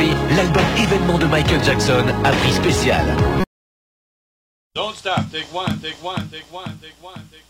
Story, l'album événement de Michael Jackson à prix spécial. Don't stop, take one, take one, take one, take one, take one.